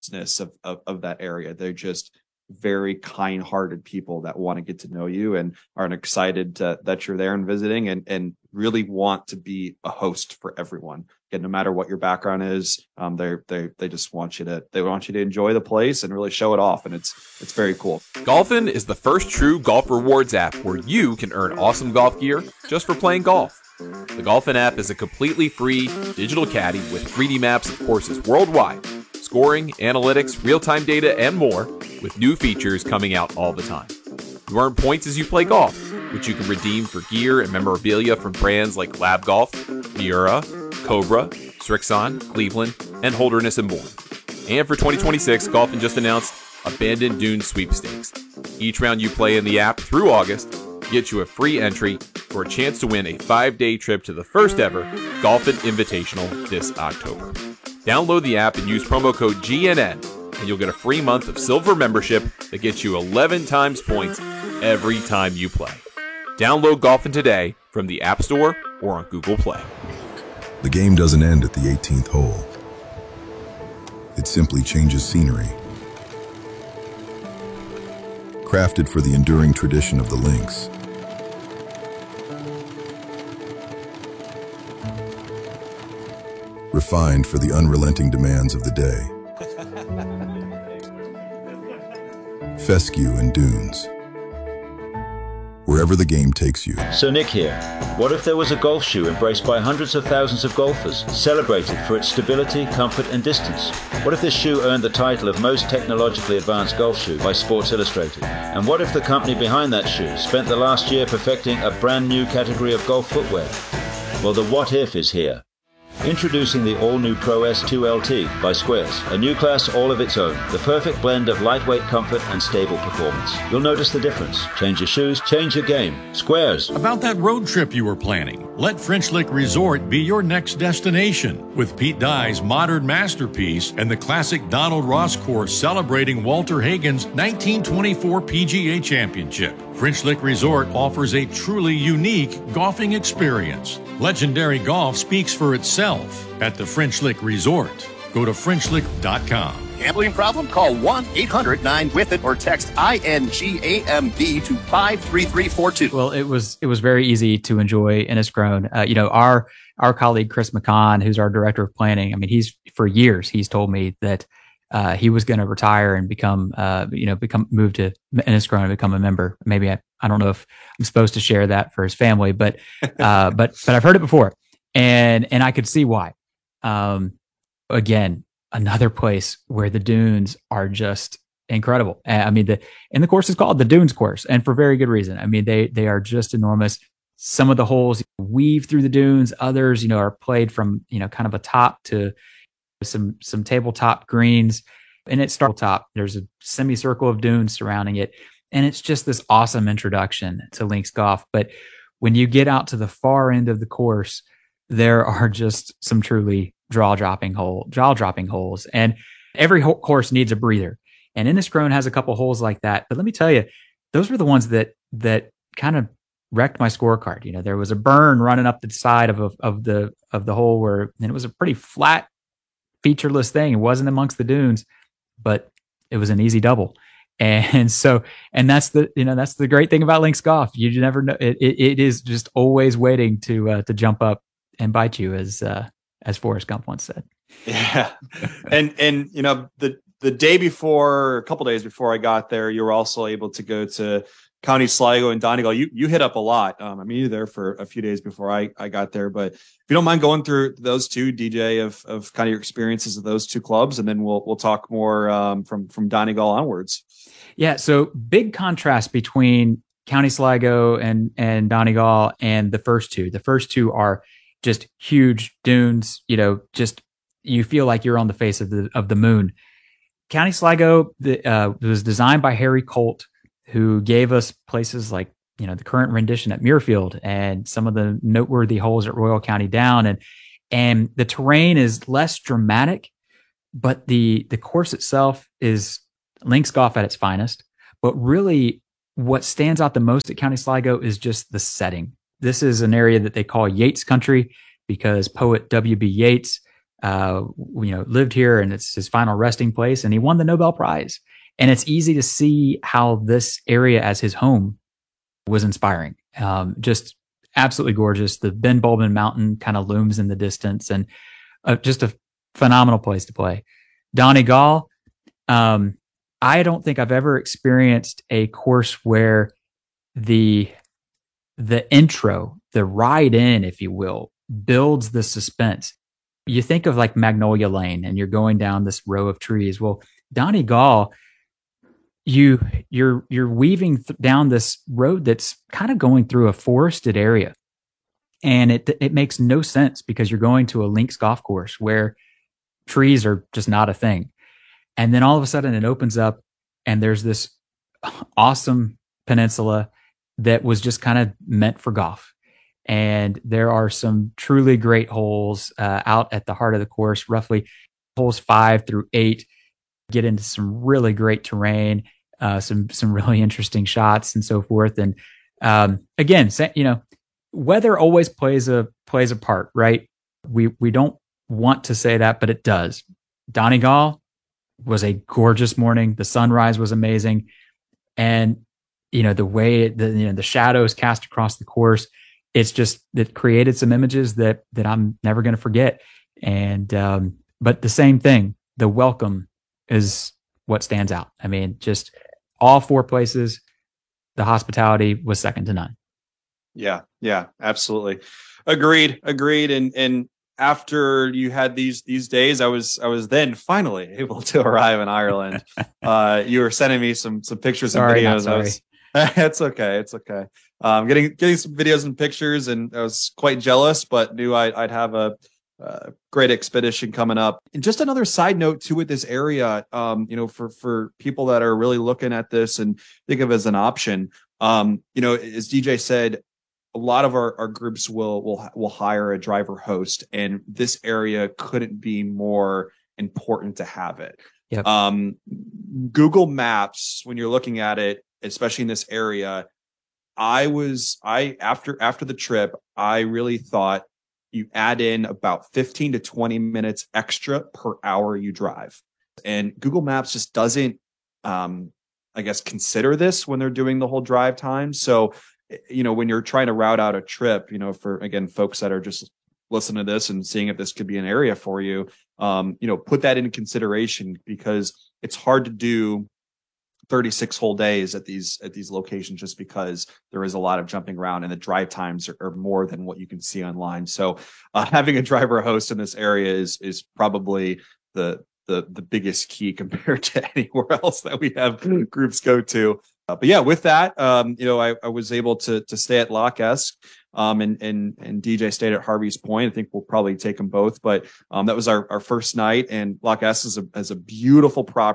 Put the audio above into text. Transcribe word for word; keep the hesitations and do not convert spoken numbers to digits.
of, of, of that area. They're just very kind-hearted people that want to get to know you and are excited to, that you're there and visiting, and, and really want to be a host for everyone. Again, no matter what your background is, um, they they they just want you to they want you to enjoy the place and really show it off, and it's it's very cool. Golfin is the first true golf rewards app where you can earn awesome golf gear just for playing golf. The Golfin app is a completely free digital caddy with three D maps of courses worldwide, scoring, analytics, real-time data, and more, with new features coming out all the time. You earn points as you play golf, which you can redeem for gear and memorabilia from brands like Lab Golf, Miura, Cobra, Srixon, Cleveland, and Holderness and Bourne. And for twenty twenty-six, Golfin just announced Abandoned Dunes Sweepstakes. Each round you play in the app through August gets you a free entry for a chance to win a five-day trip to the first ever Golfin Invitational this October. Download the app and use promo code G N N, and you'll get a free month of silver membership that gets you eleven times points every time you play. Download Golfin today from the App Store or on Google Play. The game doesn't end at the eighteenth hole. It simply changes scenery. Crafted for the enduring tradition of the links. Refined for the unrelenting demands of the day. Fescue and dunes. Wherever the game takes you. So Nick here. What if there was a golf shoe embraced by hundreds of thousands of golfers, celebrated for its stability, comfort, and distance? What if this shoe earned the title of most technologically advanced golf shoe by Sports Illustrated? And what if the company behind that shoe spent the last year perfecting a brand new category of golf footwear? Well, the what if is here. Introducing the all-new Pro S two L T by Squares, a new class all of its own, the perfect blend of lightweight comfort and stable performance. You'll notice the difference. Change your shoes, change your game. Squares. About that road trip you were planning, let French Lick Resort be your next destination. With Pete Dye's modern masterpiece and the classic Donald Ross course celebrating Walter Hagen's nineteen twenty-four P G A Championship, French Lick Resort offers a truly unique golfing experience. Legendary golf speaks for itself at the French Lick Resort. Go to French Lick dot com. Gambling problem? Call one eight hundred nine with it or text I N G A M B to five three three four two. Well, it was it was very easy to enjoy Innisgrown. Uh, you know, our our colleague Chris McCon, who's our director of planning, I mean, he's for years he's told me that uh, he was going to retire and become, uh, you know, become move to Innisgrown and become a member. Maybe I, I don't know if I'm supposed to share that for his family, but uh, but but I've heard it before, and and I could see why. Um, again, another place where the dunes are just incredible. I mean, the and the course is called the Dunes Course, and for very good reason. I mean, they they are just enormous. Some of the holes weave through the dunes. Others, you know, are played from, you know, kind of a top to some some tabletop greens, and it's top. There's a semicircle of dunes surrounding it, and it's just this awesome introduction to links golf. But when you get out to the far end of the course, there are just some truly jaw-dropping hole, jaw-dropping holes, and every ho- course needs a breather. And Innisgrown has a couple holes like that. But let me tell you, those were the ones that that kind of wrecked my scorecard. You know, there was a burn running up the side of a, of the of the hole where, and it was a pretty flat, featureless thing. It wasn't amongst the dunes, but it was an easy double. And so, and that's the, you know, that's the great thing about links golf. You never know. It, it, it is just always waiting to, uh, to jump up and bite you, as, uh, as Forrest Gump once said. Yeah. and, and, you know, the, the day before, a couple days before I got there, you were also able to go to County Sligo and Donegal. You, you hit up a lot. Um, I mean, you were there for a few days before I, I got there, but if you don't mind going through those two, D J, of, of kind of your experiences of those two clubs, and then we'll, we'll talk more, um, from, from Donegal onwards. Yeah. So big contrast between County Sligo and, and Donegal and the first two. The first two are just huge dunes, you know, just, you feel like you're on the face of the, of the moon. County Sligo the, uh, was designed by Harry Colt, who gave us places like, you know, the current rendition at Muirfield and some of the noteworthy holes at Royal County Down. And, and the terrain is less dramatic, but the, the course itself is links golf at its finest. But really what stands out the most at County Sligo is just the setting. This is an area that they call Yeats country because poet W B Yeats uh, you know, lived here and it's his final resting place, and he won the Nobel Prize. And it's easy to see how this area as his home was inspiring. Um, just absolutely gorgeous. The Ben Bulben Mountain kind of looms in the distance, and uh, just a phenomenal place to play. Donegal, um, I don't think I've ever experienced a course where the the intro, the ride in, if you will, builds the suspense. You think of like Magnolia Lane, and you're going down this row of trees. Well, Donegal, you you're you're weaving th- down this road that's kind of going through a forested area, and it it makes no sense because you're going to a links golf course where trees are just not a thing. And then all of a sudden it opens up, and there's this awesome peninsula that was just kind of meant for golf. And there are some truly great holes uh, out at the heart of the course, roughly holes five through eight, get into some really great terrain, uh, some some really interesting shots and so forth. And um, again, you know, weather always plays a plays a part, right? We we don't want to say that, but it does. Donegal was a gorgeous morning. The sunrise was amazing, and you know the way the you know the shadows cast across the course. It's just it created some images that that I'm never going to forget. And um, but the same thing, the welcome is what stands out. I mean, just all four places, the hospitality was second to none. Yeah, yeah, absolutely, agreed, agreed. And and after you had these these days, I was I was then finally able to arrive in Ireland. uh, you were sending me some some pictures and sorry, videos. Not I was, it's okay, it's okay. Um, getting getting some videos and pictures, and I was quite jealous, but knew I, I'd have a, a great expedition coming up. And just another side note too with this area, um, you know, for for people that are really looking at this and think of it as an option, um, you know, as D J said, a lot of our, our groups will will will hire a driver host, and this area couldn't be more important to have it. Yep. Um, Google Maps, when you're looking at it, especially in this area, I was, I, after, after the trip, I really thought you add in about fifteen to twenty minutes extra per hour you drive. And Google Maps just doesn't, um, I guess, consider this when they're doing the whole drive time. So, you know, when you're trying to route out a trip, you know, for, again, folks that are just listening to this and seeing if this could be an area for you, um, you know, put that into consideration, because it's hard to do thirty-six whole days at these at these locations, just because there is a lot of jumping around and the drive times are, are more than what you can see online. So uh, having a driver host in this area is is probably the the the biggest key compared to anywhere else that we have groups go to. Uh, but yeah, with that, um, you know, I, I was able to to stay at Loch Esk, um, and and and D J stayed at Harvey's Point. I think we'll probably take them both, but um, that was our our first night. And Loch Esk is a is a beautiful property.